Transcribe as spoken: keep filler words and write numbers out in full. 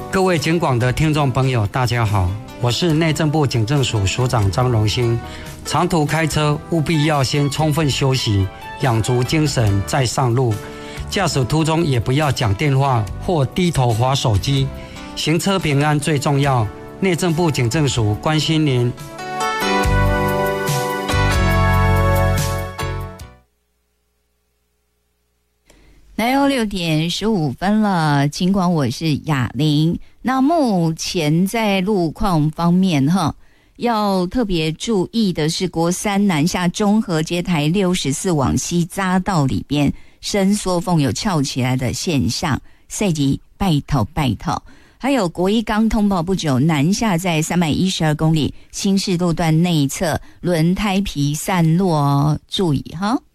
各位警广的听众朋友，大家好，我是内政部警政署署长张荣兴。长途开车务必要先充分休息，养足精神再上路。驾驶途中也不要讲电话或低头滑手机，行车平安最重要。内政部警政署关心您。 来哦，六点十五分了，尽管我是雅玲。那目前在路况方面哈，要特别注意的是，国三南下中和街台六十四往西匝道里边伸缩缝有翘起来的现象，赛级拜头拜头。还有国一刚通报不久，南下在三百一十二公里新市路段内侧轮胎皮散落哦，注意哈。